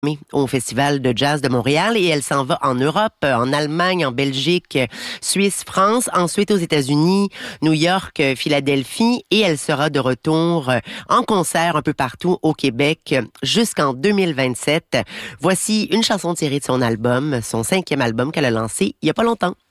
au Festival de jazz de Montréal et elle s'en va en Europe, en Allemagne, en Belgique, Suisse, France, ensuite aux États-Unis, New York, Philadelphie et elle sera de retour en concert un peu partout au Québec jusqu'en 2027. Voici une chanson tirée de son album, son 5e album qu'elle a lancé il y a pas longtemps.